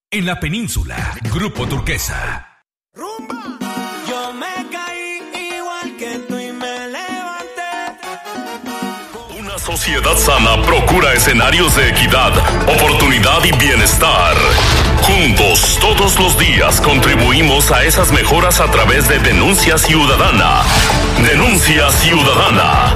En la península, Grupo Turquesa. ¡Rumba! Yo me caí igual que tú y me levanté. Una sociedad sana procura escenarios de equidad, oportunidad y bienestar. Juntos, todos los días, contribuimos a esas mejoras a través de Denuncia Ciudadana. Denuncia Ciudadana.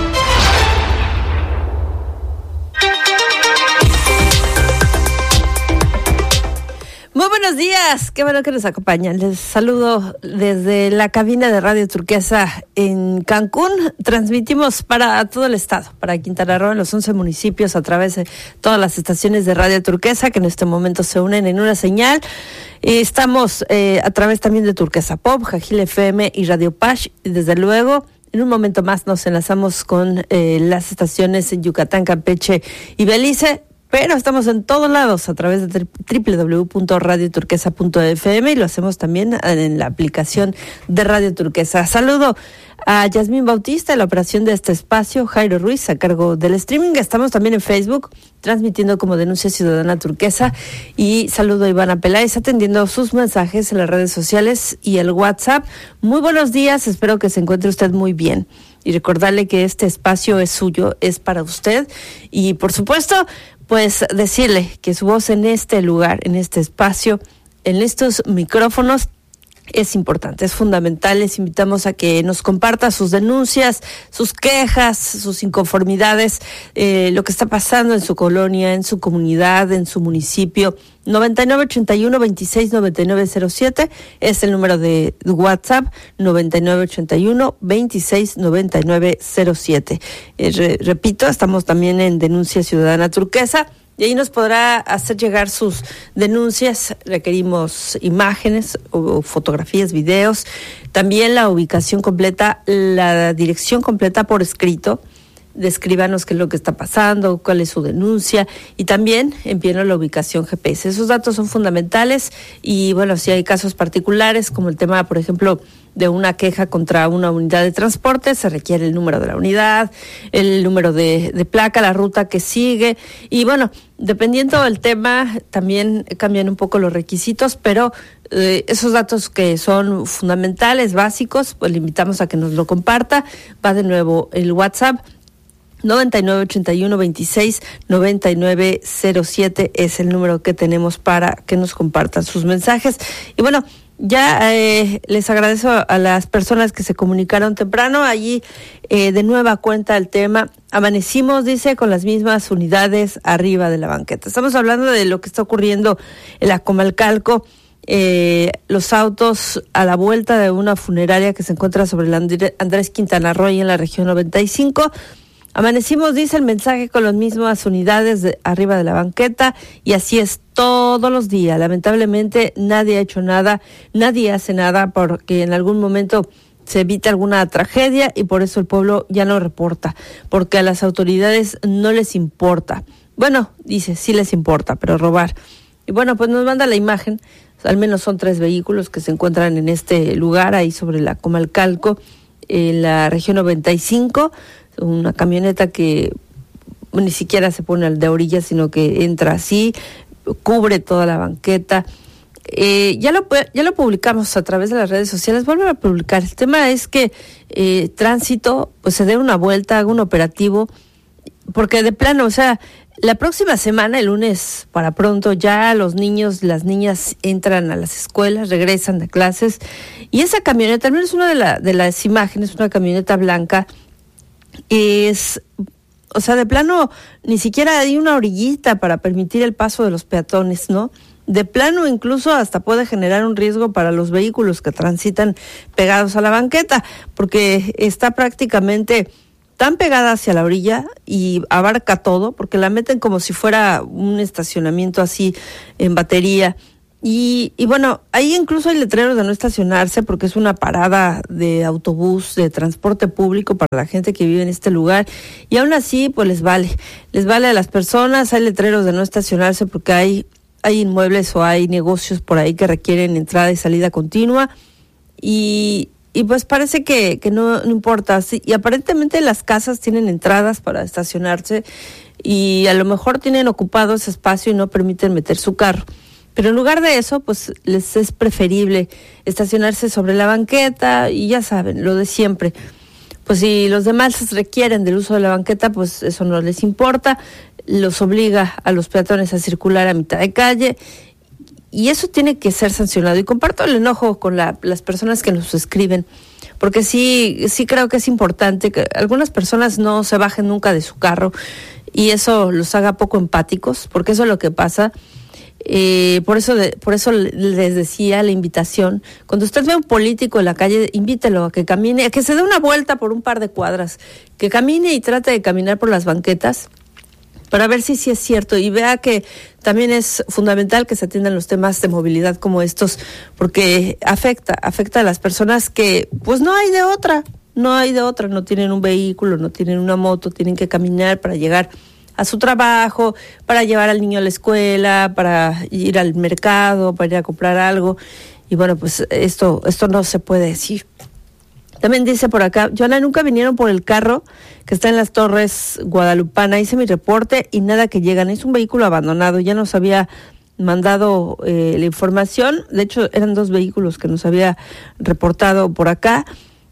Muy buenos días, qué bueno que nos acompañan. Les saludo desde la cabina de Radio Turquesa en Cancún. Transmitimos para todo el estado, para Quintana Roo, en los 11 municipios, a través de todas las estaciones de Radio Turquesa, que en este momento se unen en una señal. Estamos a través también de Turquesa Pop, Jajil FM y Radio Pash, y desde luego en un momento más nos enlazamos con las estaciones en Yucatán, Campeche y Belice. Pero estamos en todos lados a través de www.radioturquesa.fm y lo hacemos también en la aplicación de Radio Turquesa. Saludo a Yasmín Bautista en la operación de este espacio, Jairo Ruiz a cargo del streaming. Estamos también en Facebook, transmitiendo como Denuncia Ciudadana Turquesa. Y saludo a Ivana Peláez atendiendo sus mensajes en las redes sociales y el WhatsApp. Muy buenos días, espero que se encuentre usted muy bien. Y recordarle que este espacio es suyo, es para usted. Y por supuesto, pues decirle que su voz en este lugar, en este espacio, en estos micrófonos, es importante, es fundamental. Les invitamos a que nos comparta sus denuncias, sus quejas, sus inconformidades, lo que está pasando en su colonia, en su comunidad, en su municipio. 9981-269907 es el número de WhatsApp, 9981-269907. Repito, estamos también en Denuncia Ciudadana Turquesa. Y ahí nos podrá hacer llegar sus denuncias. Requerimos imágenes o fotografías, videos. También la ubicación completa, la dirección completa por escrito. Descríbanos qué es lo que está pasando, cuál es su denuncia y también envíenos la ubicación GPS. Esos datos son fundamentales y bueno, si hay casos particulares como el tema, por ejemplo, de una queja contra una unidad de transporte, se requiere el número de la unidad, el número de placa, la ruta que sigue y bueno, dependiendo del tema también cambian un poco los requisitos, pero esos datos que son fundamentales, básicos, pues le invitamos a que nos lo comparta. Va de nuevo el WhatsApp 9981-269907 es el número que tenemos para que nos compartan sus mensajes. Y bueno, ya les agradezco a las personas que se comunicaron temprano. Allí de nueva cuenta el tema. Amanecimos, dice, con las mismas unidades arriba de la banqueta. Estamos hablando de lo que está ocurriendo en la Comalcalco. Los autos a la vuelta de una funeraria que se encuentra sobre el Andrés Quintana Roo en la región 95. Amanecimos, dice el mensaje, con las mismas unidades arriba de la banqueta y así es todos los días. Lamentablemente nadie ha hecho nada, nadie hace nada porque en algún momento se evita alguna tragedia y por eso el pueblo ya no reporta, porque a las autoridades no les importa. Bueno, dice, sí les importa, pero robar. Y bueno, pues nos manda la imagen, al menos son 3 vehículos que se encuentran en este lugar, ahí sobre la Comalcalco, en la región 95, una camioneta que ni siquiera se pone al de orilla, sino que entra así, cubre toda la banqueta. Ya lo publicamos a través de las redes sociales, vuelven a publicar. El tema es que tránsito pues se dé una vuelta, haga un operativo, porque de plano, o sea, la próxima semana, el lunes para pronto, ya los niños, las niñas entran a las escuelas, regresan de clases, y esa camioneta, al menos una de las imágenes, una camioneta blanca, es, o sea, de plano ni siquiera hay una orillita para permitir el paso de los peatones, ¿no? De plano incluso hasta puede generar un riesgo para los vehículos que transitan pegados a la banqueta, porque está prácticamente tan pegada hacia la orilla y abarca todo, porque la meten como si fuera un estacionamiento así en batería. Y bueno, ahí incluso hay letreros de no estacionarse porque es una parada de autobús, de transporte público para la gente que vive en este lugar y aún así pues les vale a las personas. Hay letreros de no estacionarse porque hay inmuebles o hay negocios por ahí que requieren entrada y salida continua y pues parece que no importa. Sí, y aparentemente las casas tienen entradas para estacionarse y a lo mejor tienen ocupado ese espacio y no permiten meter su carro. Pero en lugar de eso, pues les es preferible estacionarse sobre la banqueta y ya saben, lo de siempre. Pues si los demás requieren del uso de la banqueta, pues eso no les importa, los obliga a los peatones a circular a mitad de calle y eso tiene que ser sancionado. Y comparto el enojo con las personas que nos escriben, porque sí creo que es importante que algunas personas no se bajen nunca de su carro y eso los haga poco empáticos, porque eso es lo que pasa. Por eso les decía la invitación, cuando usted ve a un político en la calle, invítelo a que camine, a que se dé una vuelta por un par de cuadras, que camine y trate de caminar por las banquetas para ver si es cierto y vea que también es fundamental que se atiendan los temas de movilidad como estos, porque afecta a las personas que pues no hay de otra, no tienen un vehículo, no tienen una moto, tienen que caminar para llegar a su trabajo, para llevar al niño a la escuela, para ir al mercado, para ir a comprar algo. Y bueno, pues esto no se puede decir. También dice por acá, Joana, nunca vinieron por el carro que está en las Torres Guadalupana. Hice mi reporte y nada que llegan. Es un vehículo abandonado. Ya nos había mandado la información. De hecho, eran 2 vehículos que nos había reportado por acá.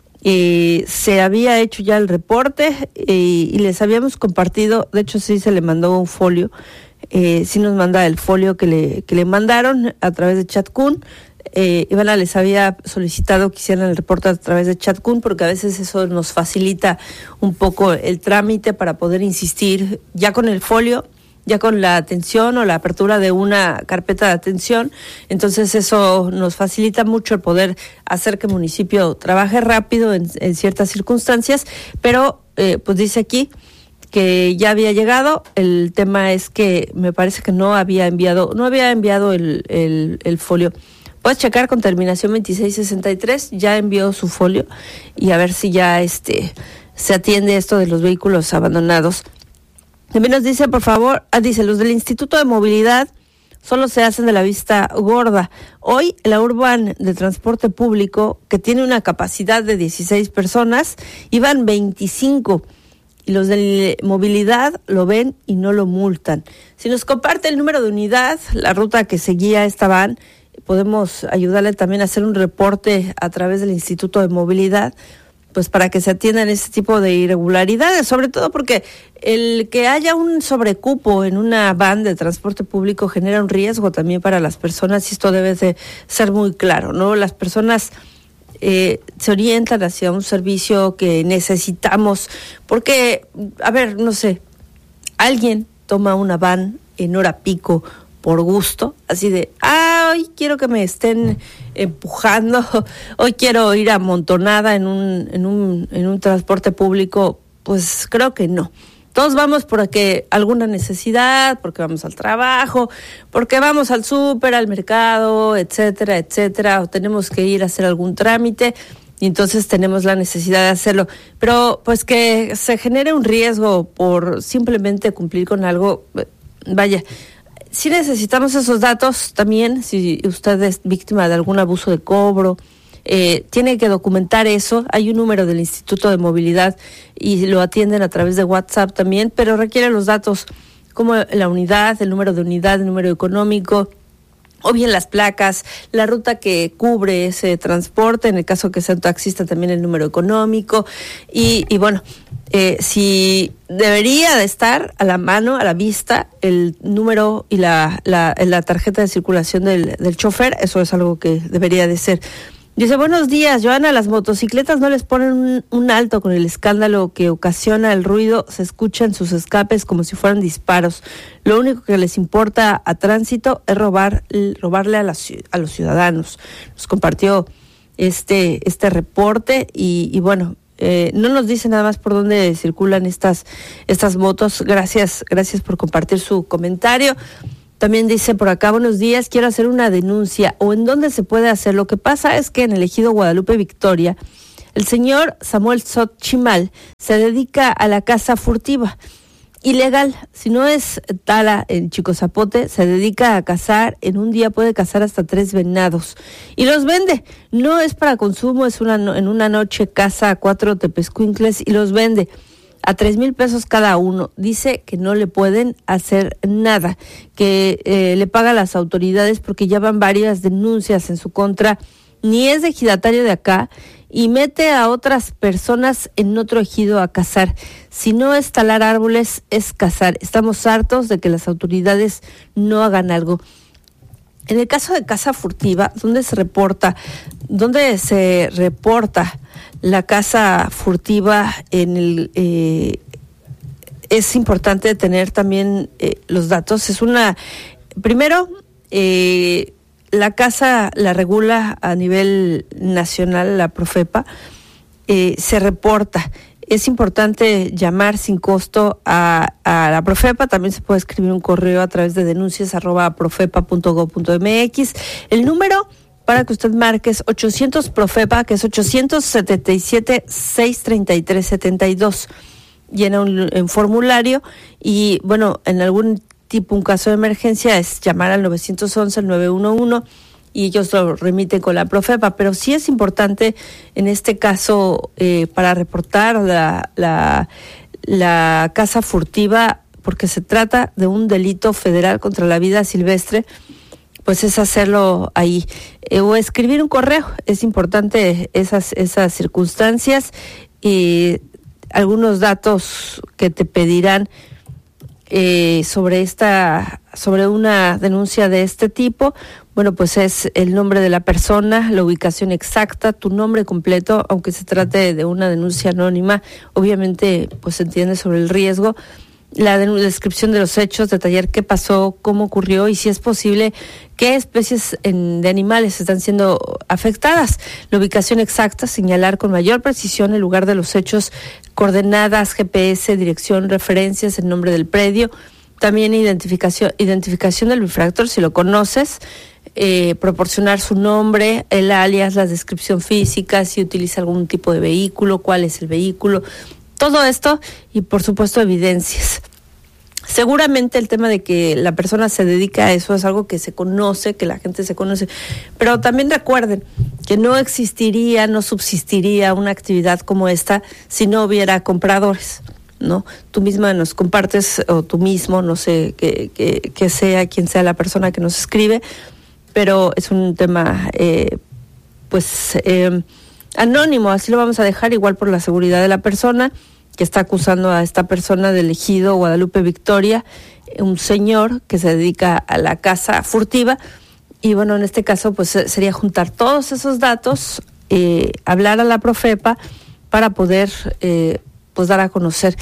Se había hecho ya el reporte y les habíamos compartido, de hecho sí se le mandó un folio, sí nos manda el folio que le mandaron a través de Chatkun. Ivana les había solicitado que hicieran el reporte a través de Chatkun porque a veces eso nos facilita un poco el trámite para poder insistir ya con el folio, ya con la atención o la apertura de una carpeta de atención. Entonces eso nos facilita mucho el poder hacer que el municipio trabaje rápido en ciertas circunstancias, pero pues dice aquí que ya había llegado. El tema es que me parece que no había enviado el folio. Puedes checar con terminación 2663, ya envió su folio y a ver si ya se atiende esto de los vehículos abandonados. También nos dice, por favor, dice, los del Instituto de Movilidad solo se hacen de la vista gorda. Hoy la Urban de Transporte Público, que tiene una capacidad de 16 personas, iban 25. Y los de movilidad lo ven y no lo multan. Si nos comparte el número de unidad, la ruta que seguía esta van, podemos ayudarle también a hacer un reporte a través del Instituto de Movilidad, pues para que se atiendan este tipo de irregularidades, sobre todo porque el que haya un sobrecupo en una van de transporte público genera un riesgo también para las personas y esto debe de ser muy claro, ¿no? Las personas se orientan hacia un servicio que necesitamos porque, a ver, no sé, alguien toma una van en hora pico por gusto, así de, hoy quiero que me estén empujando, hoy quiero ir amontonada en un transporte público, pues creo que no. Todos vamos porque alguna necesidad, porque vamos al trabajo, porque vamos al súper, al mercado, etcétera, o tenemos que ir a hacer algún trámite y entonces tenemos la necesidad de hacerlo. Pero pues que se genere un riesgo por simplemente cumplir con algo, vaya. Sí necesitamos esos datos también, si usted es víctima de algún abuso de cobro, tiene que documentar eso. Hay un número del Instituto de Movilidad y lo atienden a través de WhatsApp también, pero requiere los datos como la unidad, el número de unidad, el número económico, o bien las placas, la ruta que cubre ese transporte, en el caso que sea un taxista también el número económico y bueno, si debería de estar a la mano, a la vista, el número y la tarjeta de circulación del chofer, eso es algo que debería de ser. Dice, buenos días, Joana, las motocicletas no les ponen un alto con el escándalo que ocasiona el ruido, se escuchan sus escapes como si fueran disparos. Lo único que les importa a tránsito es robarle a los ciudadanos. Nos compartió este reporte y bueno, no nos dice nada más por dónde circulan estas motos. Gracias por compartir su comentario. También dice por acá, buenos días, quiero hacer una denuncia, o en dónde se puede hacer. Lo que pasa es que en el ejido Guadalupe Victoria, el señor Samuel Sot Chimal se dedica a la caza furtiva, ilegal. Si no es tala en Chico Zapote, se dedica a cazar, en un día puede cazar hasta 3 venados, y los vende. No es para consumo, en una noche caza a 4 tepezcuincles y los vende. a 3,000 pesos cada uno. Dice que no le pueden hacer nada, que le paga a las autoridades porque ya van varias denuncias en su contra. Ni es ejidatario de acá y mete a otras personas en otro ejido a cazar. Si no es talar árboles, es cazar. Estamos hartos de que las autoridades no hagan algo. En el caso de caza furtiva, ¿dónde se reporta la caza furtiva? Es importante tener también los datos. Primero, la caza la regula a nivel nacional la Profepa, se reporta. Es importante llamar sin costo a la Profepa. También se puede escribir un correo a través de denuncias@profepa.gov.mx. El número para que usted marque es 800 Profepa, que es 877-633-72. Llena un formulario y, bueno, en algún un caso de emergencia es llamar al 911, el 911, y ellos lo remiten con la Profepa. Pero sí es importante en este caso para reportar la caza furtiva, porque se trata de un delito federal contra la vida silvestre, pues es hacerlo ahí. O escribir un correo. Es importante esas circunstancias y algunos datos que te pedirán sobre una denuncia de este tipo. Bueno, pues es el nombre de la persona, la ubicación exacta, tu nombre completo, aunque se trate de una denuncia anónima, obviamente pues se entiende sobre el riesgo, la descripción de los hechos, detallar qué pasó, cómo ocurrió y si es posible qué especies de animales están siendo afectadas, la ubicación exacta, señalar con mayor precisión el lugar de los hechos, coordenadas, GPS, dirección, referencias, el nombre del predio, también identificación del infractor si lo conoces, proporcionar su nombre, el alias, la descripción física, si utiliza algún tipo de vehículo, cuál es el vehículo, todo esto y por supuesto evidencias. Seguramente el tema de que la persona se dedica a eso es algo que se conoce, que la gente se conoce, pero también recuerden que no subsistiría una actividad como esta si no hubiera compradores, ¿no? Tú misma nos compartes, o tú mismo, no sé que sea quien sea la persona que nos escribe, pero es un tema anónimo, así lo vamos a dejar, igual por la seguridad de la persona que está acusando a esta persona del ejido Guadalupe Victoria, un señor que se dedica a la caza furtiva. Y bueno, en este caso pues sería juntar todos esos datos, hablar a la Profepa para poder pues dar a conocer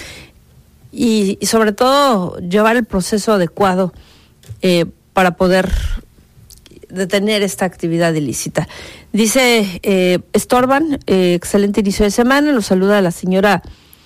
y sobre todo llevar el proceso adecuado para poder detener esta actividad ilícita. Dice Estorban, excelente inicio de semana, los saluda la señora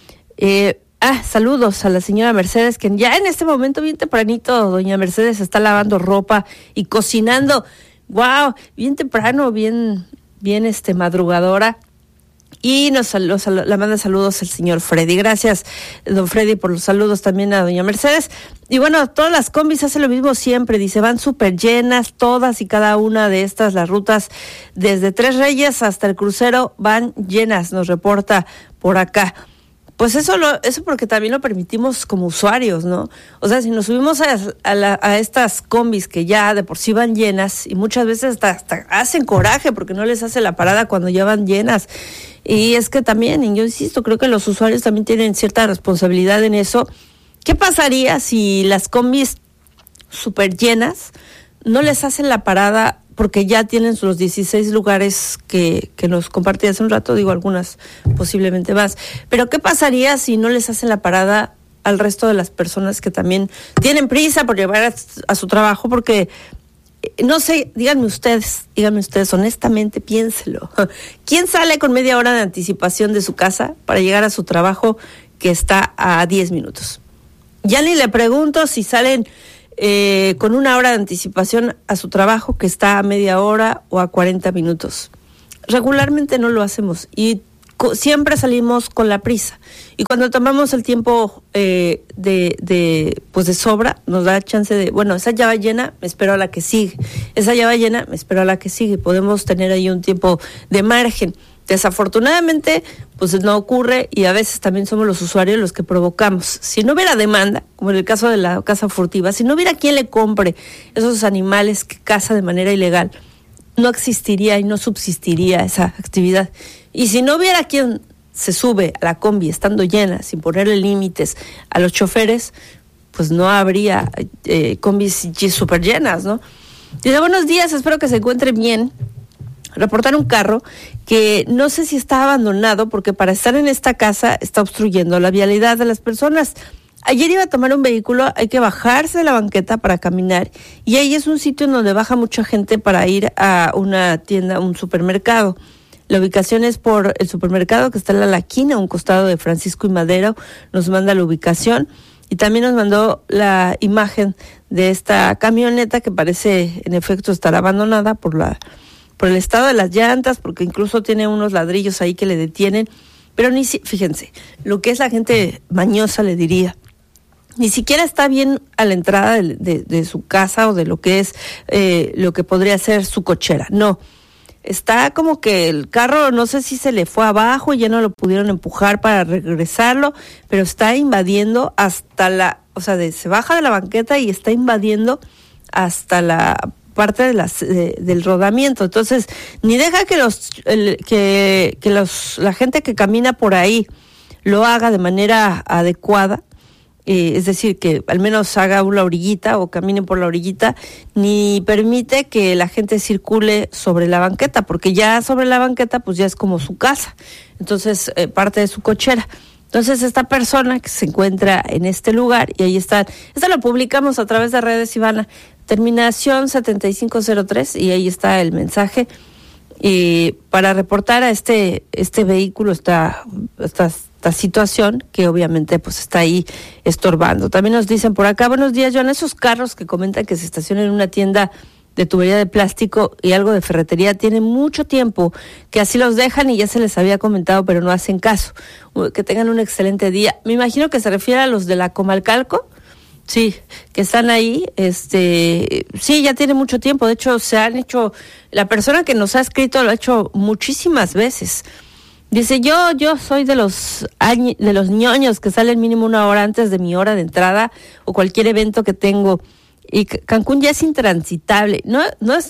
saludos a la señora Mercedes, que ya en este momento bien tempranito doña Mercedes está lavando ropa y cocinando. Wow, bien temprano, bien madrugadora. Y la manda saludos el señor Freddy. Gracias, don Freddy, por los saludos también a doña Mercedes. Y bueno, todas las combis hacen lo mismo siempre, dice, van súper llenas, todas y cada una de estas, las rutas desde Tres Reyes hasta el crucero van llenas, nos reporta por acá. Pues eso porque también lo permitimos como usuarios, ¿no? O sea, si nos subimos a estas combis que ya de por sí van llenas y muchas veces hasta hacen coraje porque no les hace la parada cuando ya van llenas. Y es que también, y yo insisto, creo que los usuarios también tienen cierta responsabilidad en eso. ¿Qué pasaría si las combis súper llenas no les hacen la parada porque ya tienen los 16 lugares que nos compartí hace un rato, digo algunas posiblemente más, pero ¿qué pasaría si no les hacen la parada al resto de las personas que también tienen prisa por llevar a su trabajo? Porque, no sé, díganme ustedes, honestamente, piénselo. ¿Quién sale con media hora de anticipación de su casa para llegar a su trabajo que está a 10 minutos? Ya ni le pregunto si salen con una hora de anticipación a su trabajo que está a media hora o a 40 minutos. Regularmente no lo hacemos y siempre salimos con la prisa. Y cuando tomamos el tiempo de sobra, nos da chance de, bueno, esa ya va llena, me espero a la que sigue. Esa ya va llena, me espero a la que sigue. Podemos tener ahí un tiempo de margen. Desafortunadamente, pues no ocurre y a veces también somos los usuarios los que provocamos. Si no hubiera demanda, como en el caso de la caza furtiva, si no hubiera quien le compre esos animales que caza de manera ilegal, no existiría y no subsistiría esa actividad. Y si no hubiera quien se sube a la combi estando llena, sin ponerle límites a los choferes, pues no habría combis súper llenas, ¿no? Dice, buenos días, espero que se encuentren bien. Reportar un carro que no sé si está abandonado porque para estar en esta casa está obstruyendo la vialidad de las personas. Ayer iba a tomar un vehículo, hay que bajarse de la banqueta para caminar y ahí es un sitio en donde baja mucha gente para ir a una tienda, un supermercado. La ubicación es por el supermercado que está en La Quina, a un costado de Francisco y Madero. Nos manda la ubicación y también nos mandó la imagen de esta camioneta que parece en efecto estar abandonada por el estado de las llantas, porque incluso tiene unos ladrillos ahí que le detienen, pero fíjense, lo que es la gente mañosa le diría, ni siquiera está bien a la entrada de su casa o de lo que es lo que podría ser su cochera, no, está como que el carro no sé si se le fue abajo y ya no lo pudieron empujar para regresarlo, pero está invadiendo hasta se baja de la banqueta y está invadiendo hasta la parte del rodamiento. Entonces, ni deja que la gente que camina por ahí lo haga de manera adecuada, es decir, que al menos haga una orillita o camine por la orillita, ni permite que la gente circule sobre la banqueta, porque ya sobre la banqueta pues ya es como su casa, entonces parte de su cochera. Entonces esta persona que se encuentra en este lugar, y ahí está, esto lo publicamos a través de redes, Ivana, terminación 7503, y ahí está el mensaje, para reportar a este vehículo, esta situación que obviamente pues está ahí estorbando. También nos dicen por acá, buenos días, Joan, esos carros que comentan que se estacionan en una tienda de tubería de plástico y algo de ferretería, tienen mucho tiempo que así los dejan y ya se les había comentado, pero no hacen caso. Que tengan un excelente día. Me imagino que se refiere a los de la Comalcalco, sí, que están ahí, sí, ya tiene mucho tiempo, de hecho se han hecho, la persona que nos ha escrito lo ha hecho muchísimas veces. Dice, yo soy de los ñoños que salen mínimo una hora antes de mi hora de entrada o cualquier evento que tengo. Y Cancún ya es intransitable. No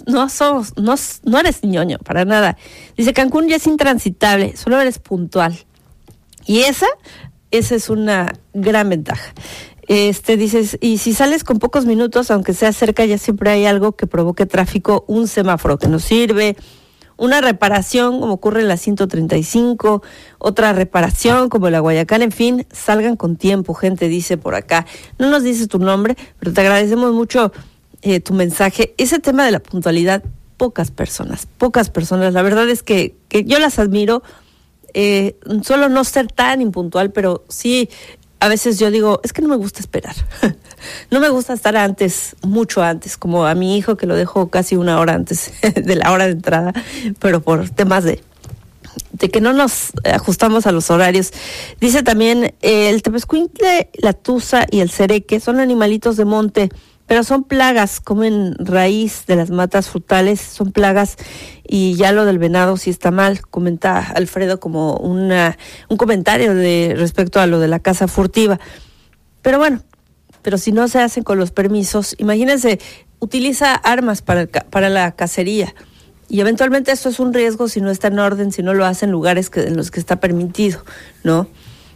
eres ñoño, para nada. Dice, Cancún ya es intransitable, solo eres puntual. Y esa es una gran ventaja. Dices, y si sales con pocos minutos, aunque sea cerca, ya siempre hay algo que provoque tráfico, un semáforo que nos sirve, una reparación como ocurre en la 135, otra reparación como la Guayacán, en fin, salgan con tiempo, gente, dice por acá. No nos dices tu nombre, pero te agradecemos mucho tu mensaje. Ese tema de la puntualidad, pocas personas, la verdad es que yo las admiro, solo no ser tan impuntual, pero sí, a veces yo digo, es que no me gusta esperar, no me gusta estar antes, mucho antes, como a mi hijo que lo dejo casi una hora antes de la hora de entrada, pero por temas de que no nos ajustamos a los horarios. Dice también, el tepezcuintle, la tusa y el cereque son animalitos de monte, pero son plagas, comen raíz de las matas frutales, son plagas, y ya lo del venado sí está mal, comenta Alfredo como un comentario respecto a lo de la caza furtiva. Pero bueno, pero si no se hacen con los permisos, imagínense, utiliza armas para la cacería, y eventualmente esto es un riesgo si no está en orden, si no lo hace en lugares en los que está permitido, ¿no?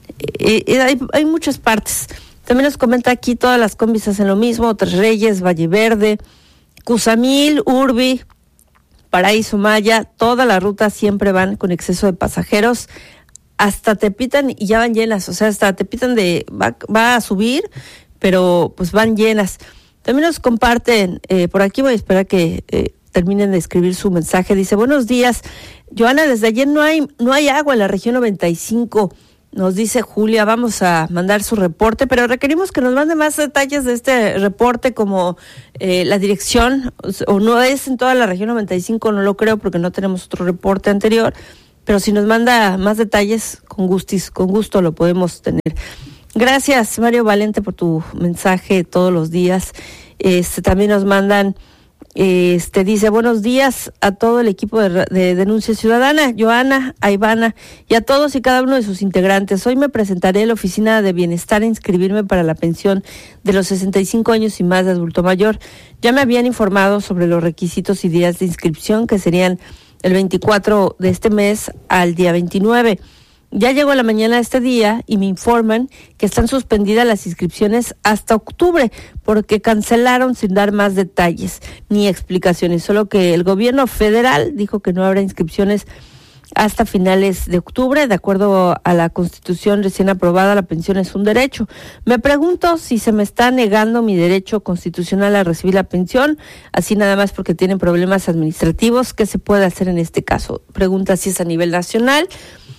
Hay muchas partes. También nos comenta aquí, todas las combis hacen lo mismo, Tres Reyes, Valle Verde, Cuzamil, Urbi, Paraíso Maya, toda la ruta siempre van con exceso de pasajeros, hasta Tepitan y ya van llenas, o sea, hasta Tepitan va a subir, pero pues van llenas. También nos comparten, por aquí voy a esperar que terminen de escribir su mensaje, dice, buenos días, Joana, desde ayer no hay agua en la región 95, nos dice Julia, vamos a mandar su reporte, pero requerimos que nos mande más detalles de este reporte, como la dirección, o no es en toda la región 95, no lo creo porque no tenemos otro reporte anterior, pero si nos manda más detalles, con gusto lo podemos tener. Gracias, Mario Valente, por tu mensaje todos los días. También nos mandan Dice, buenos días a todo el equipo de Denuncia Ciudadana, Joana, a Ivana y a todos y cada uno de sus integrantes. Hoy me presentaré a la Oficina de Bienestar a inscribirme para la pensión de los 65 años y más de adulto mayor. Ya me habían informado sobre los requisitos y días de inscripción, que serían el 24 de este mes al día 29. Ya llegó la mañana de este día y me informan que están suspendidas las inscripciones hasta octubre porque cancelaron sin dar más detalles ni explicaciones, solo que el gobierno federal dijo que no habrá inscripciones hasta finales de octubre. De acuerdo a la Constitución recién aprobada, la pensión es un derecho. Me pregunto si se me está negando mi derecho constitucional a recibir la pensión, así nada más porque tienen problemas administrativos. ¿Qué se puede hacer en este caso? Pregunta si es a nivel nacional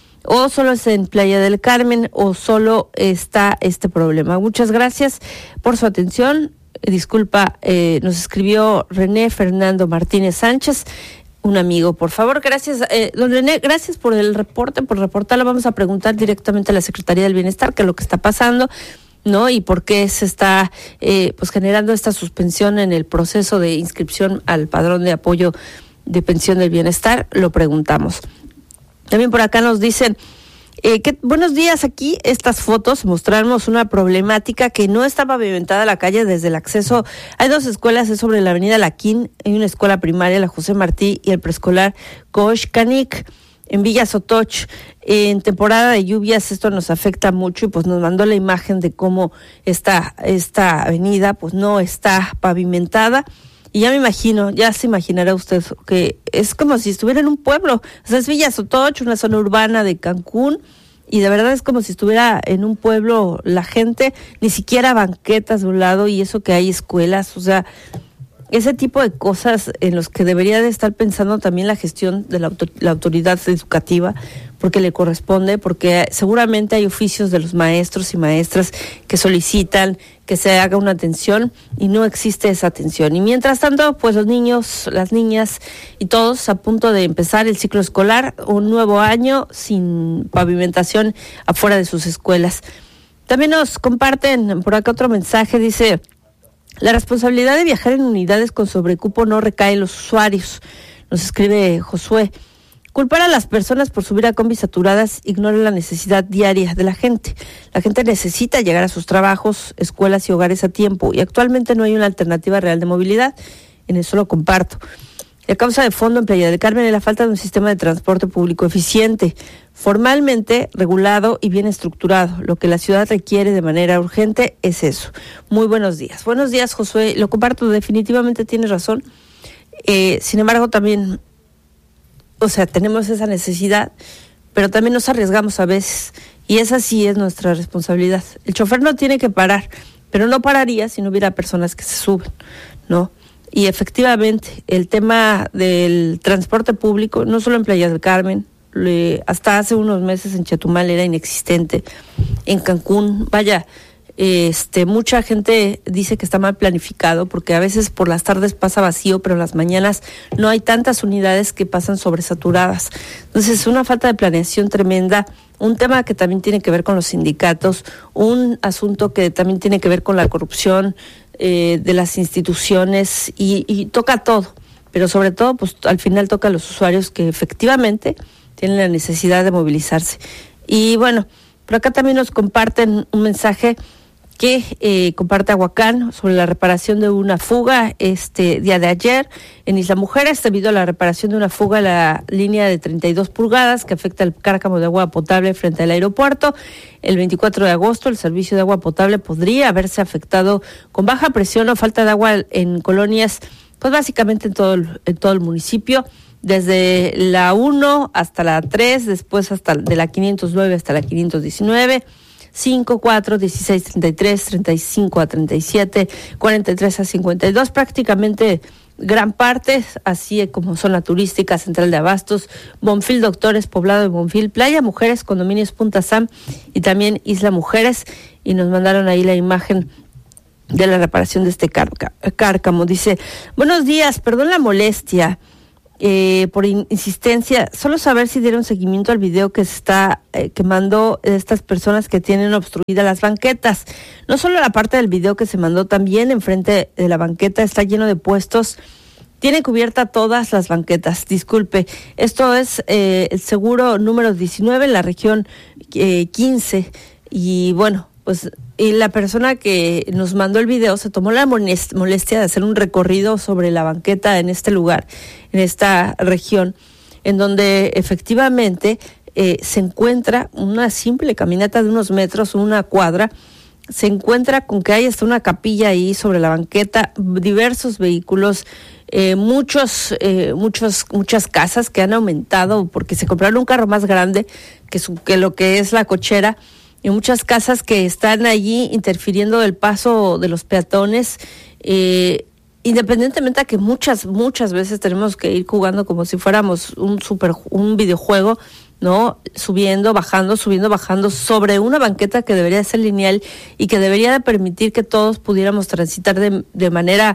o solo es en Playa del Carmen o solo está este problema. Muchas gracias por su atención. Disculpa, nos escribió René Fernando Martínez Sánchez, un amigo. Por favor, gracias. Don René, gracias por el reporte, por reportarlo. Vamos a preguntar directamente a la Secretaría del Bienestar qué es lo que está pasando, ¿no? Y por qué se está generando esta suspensión en el proceso de inscripción al padrón de apoyo de pensión del bienestar. Lo preguntamos. También por acá nos dicen, buenos días, aquí estas fotos mostramos una problemática que no está pavimentada la calle desde el acceso. Hay dos escuelas, es sobre la avenida Laquín, hay una escuela primaria, la José Martí, y el preescolar Coxcanic, en Villa Sotoch. En temporada de lluvias esto nos afecta mucho y pues nos mandó la imagen de cómo esta avenida pues no está pavimentada. Y ya me imagino, ya se imaginará usted que es como si estuviera en un pueblo. O sea, es Villa Sotoch, una zona urbana de Cancún, y de verdad es como si estuviera en un pueblo la gente, ni siquiera banquetas de un lado, y eso que hay escuelas, o sea, ese tipo de cosas en los que debería de estar pensando también la gestión de la autoridad educativa, porque le corresponde, porque seguramente hay oficios de los maestros y maestras que solicitan que se haga una atención y no existe esa atención. Y mientras tanto, pues los niños, las niñas y todos a punto de empezar el ciclo escolar, un nuevo año sin pavimentación afuera de sus escuelas. También nos comparten por acá otro mensaje, dice: la responsabilidad de viajar en unidades con sobrecupo no recae en los usuarios. Nos escribe Josué. Culpar a las personas por subir a combis saturadas ignora la necesidad diaria de la gente. La gente necesita llegar a sus trabajos, escuelas y hogares a tiempo, y actualmente no hay una alternativa real de movilidad. En eso lo comparto. La causa de fondo en Playa del Carmen es la falta de un sistema de transporte público eficiente, formalmente regulado y bien estructurado. Lo que la ciudad requiere de manera urgente es eso. Muy buenos días. Buenos días, Josué. Lo comparto, definitivamente tienes razón. Sin embargo, también, o sea, tenemos esa necesidad, pero también nos arriesgamos a veces, y esa sí es nuestra responsabilidad. El chofer no tiene que parar, pero no pararía si no hubiera personas que se suben, ¿no? Y efectivamente, el tema del transporte público, no solo en Playa del Carmen, hasta hace unos meses en Chetumal era inexistente, en Cancún, vaya, mucha gente dice que está mal planificado porque a veces por las tardes pasa vacío, pero en las mañanas no hay tantas unidades que pasan sobresaturadas. Entonces es una falta de planeación tremenda, un tema que también tiene que ver con los sindicatos, un asunto que también tiene que ver con la corrupción de las instituciones y toca todo, pero sobre todo pues al final toca a los usuarios que efectivamente tienen la necesidad de movilizarse. Y bueno, por acá también nos comparten un mensaje que comparte Aguacán sobre la reparación de una fuga día de ayer en Isla Mujeres, debido a la reparación de una fuga en la línea de 32 pulgadas que afecta el cárcamo de agua potable frente al aeropuerto. El 24 de agosto el servicio de agua potable podría haberse afectado con baja presión o falta de agua en colonias, pues básicamente en todo el municipio, desde la 1 hasta la 3, después hasta de la 509 hasta la 519, 5, 4, 16, 33, 35 a 37, 43 a 52, prácticamente gran parte, así como zona turística, Central de Abastos, Bonfil Doctores, Poblado de Bonfil, Playa Mujeres, Condominios Punta Sam y también Isla Mujeres, y nos mandaron ahí la imagen de la reparación de este cárcamo. Dice: buenos días, perdón la molestia, por insistencia, solo saber si dieron seguimiento al video que se está mandó estas personas que tienen obstruidas las banquetas. No solo la parte del video que se mandó, también enfrente de la banqueta está lleno de puestos tiene cubierta todas las banquetas. Disculpe, esto es el seguro número 19 en la región 15. Y bueno, pues y la persona que nos mandó el video se tomó la molestia de hacer un recorrido sobre la banqueta en este lugar, en esta región, en donde efectivamente se encuentra una simple caminata de unos metros, una cuadra. Se encuentra con que hay hasta una capilla ahí sobre la banqueta, diversos vehículos, muchas casas que han aumentado porque se compraron un carro más grande que lo que es la cochera, y muchas casas que están allí interfiriendo del paso de los peatones, independientemente a que muchas veces tenemos que ir jugando como si fuéramos un videojuego, ¿no? Subiendo, bajando sobre una banqueta que debería ser lineal y que debería de permitir que todos pudiéramos transitar de manera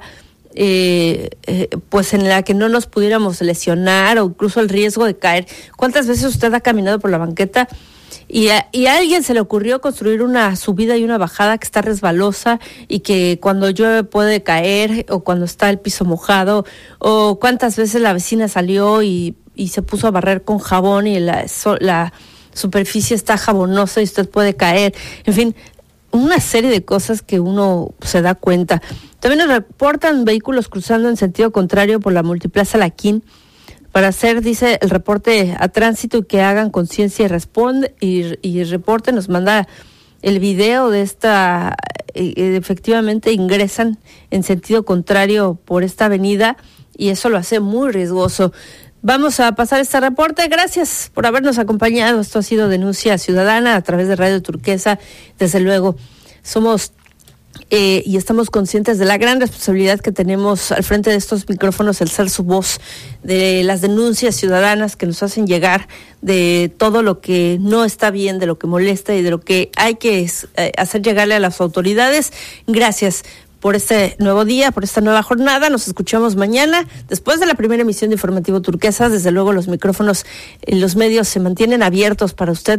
pues en la que no nos pudiéramos lesionar o incluso el riesgo de caer. ¿Cuántas veces usted ha caminado por la banqueta y a alguien se le ocurrió construir una subida y una bajada que está resbalosa y que cuando llueve puede caer, o cuando está el piso mojado, o cuántas veces la vecina salió y se puso a barrer con jabón y la superficie está jabonosa y usted puede caer? En fin, una serie de cosas que uno se da cuenta. También nos reportan vehículos cruzando en sentido contrario por la Multiplaza Laquín para hacer, dice, el reporte a tránsito y que hagan conciencia y reporte. Nos manda el video de esta, efectivamente ingresan en sentido contrario por esta avenida y eso lo hace muy riesgoso. Vamos a pasar este reporte. Gracias por habernos acompañado. Esto ha sido Denuncia Ciudadana a través de Radio Turquesa. Desde luego, somos y estamos conscientes de la gran responsabilidad que tenemos al frente de estos micrófonos, el ser su voz de las denuncias ciudadanas que nos hacen llegar de todo lo que no está bien, de lo que molesta y de lo que hay que hacer llegarle a las autoridades. Gracias por este nuevo día, por esta nueva jornada. Nos escuchamos mañana, después de la primera emisión de Informativo Turquesa. Desde luego los micrófonos en los medios se mantienen abiertos para usted,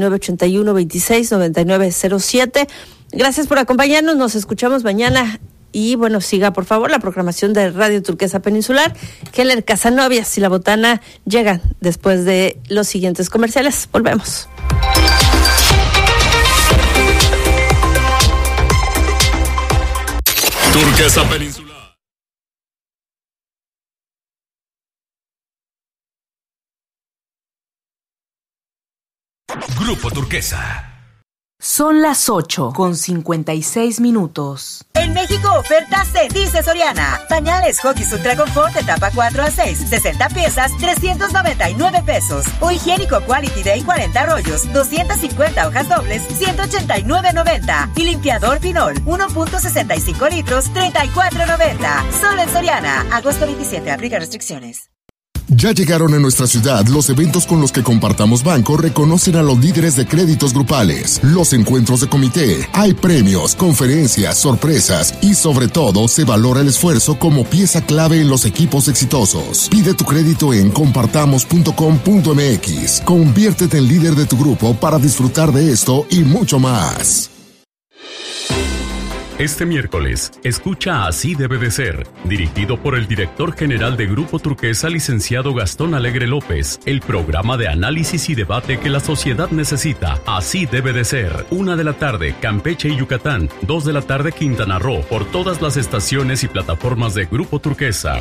9981-26-9907. Gracias por acompañarnos, nos escuchamos mañana. Y bueno, siga por favor la programación de Radio Turquesa Peninsular. Keller Casanovias y La Botana llegan después de los siguientes comerciales. Volvemos. Turquesa Peninsular. Grupo Turquesa. Son las 8:56. En México, ofertas se dice Soriana. Pañales Huggies Ultra Confort etapa 4 a 6, 60 piezas, 399 pesos. O higiénico Quality Day 40 rollos, 250 hojas dobles, 189.90. Y limpiador Pinol, 1.65 litros, 34.90. Solo en Soriana. Agosto 27, aplica restricciones. Ya llegaron a nuestra ciudad los eventos con los que Compartamos Banco reconocen a los líderes de créditos grupales, los encuentros de comité, hay premios, conferencias, sorpresas y sobre todo se valora el esfuerzo como pieza clave en los equipos exitosos. Pide tu crédito en compartamos.com.mx. Conviértete en líder de tu grupo para disfrutar de esto y mucho más. Este miércoles, escucha Así debe de ser, dirigido por el director general de Grupo Turquesa, licenciado Gastón Alegre López, el programa de análisis y debate que la sociedad necesita. Así debe de ser. 1 de la tarde, Campeche y Yucatán. 2 de la tarde, Quintana Roo, por todas las estaciones y plataformas de Grupo Turquesa.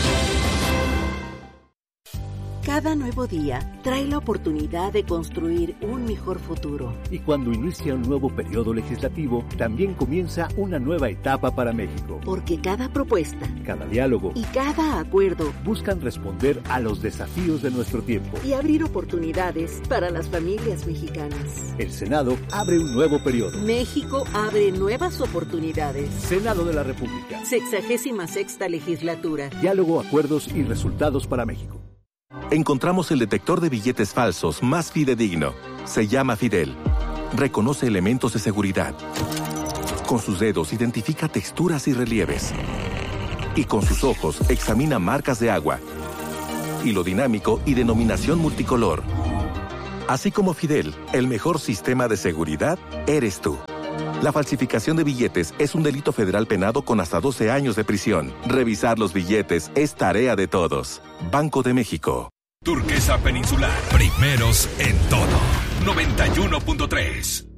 Cada nuevo día trae la oportunidad de construir un mejor futuro. Y cuando inicia un nuevo periodo legislativo, también comienza una nueva etapa para México. Porque cada propuesta, cada diálogo y cada acuerdo buscan responder a los desafíos de nuestro tiempo y abrir oportunidades para las familias mexicanas. El Senado abre un nuevo periodo. México abre nuevas oportunidades. Senado de la República. 66ª legislatura. Diálogo, acuerdos y resultados para México. Encontramos el detector de billetes falsos más fidedigno. Se llama Fidel. Reconoce elementos de seguridad. Con sus dedos identifica texturas y relieves. Y con sus ojos examina marcas de agua. Hilo dinámico y denominación multicolor. Así como Fidel, el mejor sistema de seguridad eres tú. La falsificación de billetes es un delito federal penado con hasta 12 años de prisión. Revisar los billetes es tarea de todos. Banco de México. Turquesa Peninsular. Primeros en todo. 91.3.